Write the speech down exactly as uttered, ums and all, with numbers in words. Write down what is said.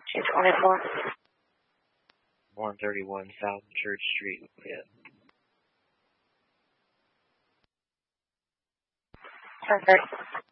two twenty-four. one thirty-one South Church Street. Yeah. ten thirty.